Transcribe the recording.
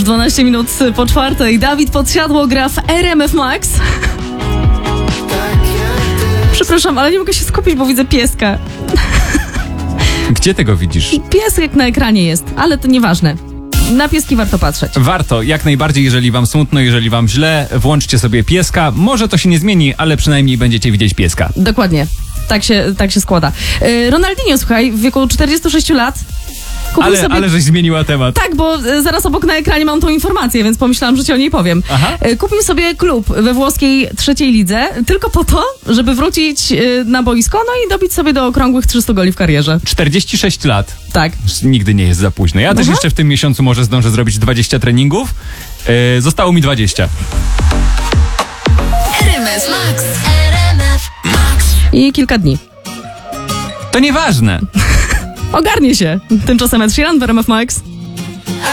Już 12 minut po 4. Dawid Podsiadło gra w RMF Max. Przepraszam, ale nie mogę się skupić, bo widzę pieska. Gdzie tego widzisz? Piesek na ekranie jest, ale to nieważne. Na pieski warto patrzeć. Warto, jak najbardziej, jeżeli wam smutno, jeżeli wam źle, włączcie sobie pieska. Może to się nie zmieni, ale przynajmniej będziecie widzieć pieska. Dokładnie. Tak się składa. Ronaldinho, słuchaj, w wieku 46 lat kupił sobie... Ale żeś zmieniła temat. Tak, bo zaraz obok na ekranie mam tą informację, więc pomyślałam, że ci o niej powiem. Aha. Kupił sobie klub we włoskiej 3. lidze tylko po to, żeby wrócić na boisko, no i dobić sobie do okrągłych 300 goli w karierze. 46 lat. Tak. Nigdy nie jest za późno. Ja też jeszcze w tym miesiącu może zdążę zrobić 20 treningów. Zostało mi 20. RMF Max. RMF Max. I kilka dni. To nieważne. Ogarnie się. Tymczasem Ed Sheeran w RMF Max.